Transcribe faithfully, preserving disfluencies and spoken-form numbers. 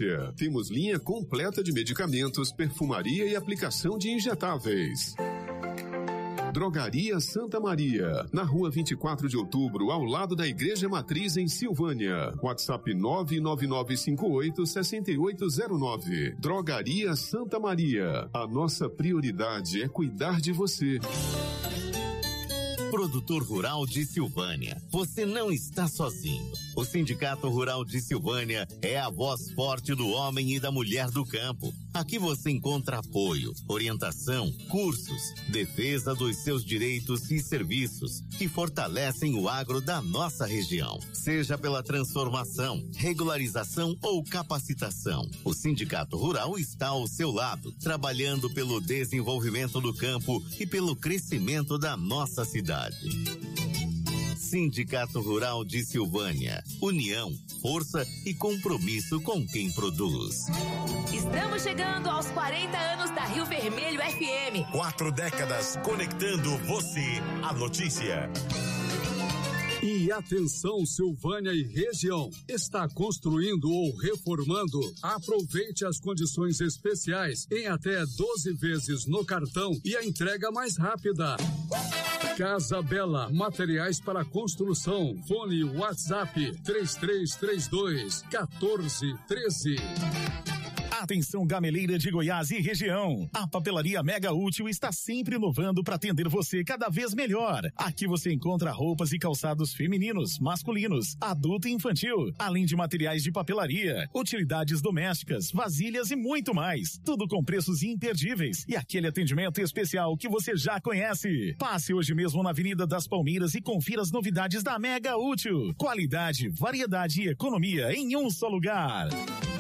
Farmácia. Temos linha completa de medicamentos, perfumaria e aplicação de injetáveis. Drogaria Santa Maria, na rua vinte e quatro de outubro, ao lado da Igreja Matriz, em Silvânia. WhatsApp nove nove nove cinco oito seis oito zero nove. Drogaria Santa Maria. A nossa prioridade é cuidar de você. Produtor Rural de Silvânia, você não está sozinho. O Sindicato Rural de Silvânia é a voz forte do homem e da mulher do campo. Aqui você encontra apoio, orientação, cursos, defesa dos seus direitos e serviços que fortalecem o agro da nossa região. Seja pela transformação, regularização ou capacitação, o Sindicato Rural está ao seu lado, trabalhando pelo desenvolvimento do campo e pelo crescimento da nossa cidade. Sindicato Rural de Silvânia. União, força e compromisso com quem produz. Estamos chegando aos quarenta anos da Rio Vermelho F M. Quatro décadas conectando você à notícia. E atenção, Silvânia e região, está construindo ou reformando? Aproveite as condições especiais em até doze vezes no cartão e a entrega mais rápida. Casa Bela, materiais para construção. Fone WhatsApp três três três dois, um quatro um três. Atenção, gameleira de Goiás e região. A Papelaria Mega Útil está sempre inovando para atender você cada vez melhor. Aqui você encontra roupas e calçados femininos, masculinos, adulto e infantil, além de materiais de papelaria, utilidades domésticas, vasilhas e muito mais. Tudo com preços imperdíveis e aquele atendimento especial que você já conhece. Passe hoje mesmo na Avenida das Palmeiras e confira as novidades da Mega Útil. Qualidade, variedade e economia em um só lugar.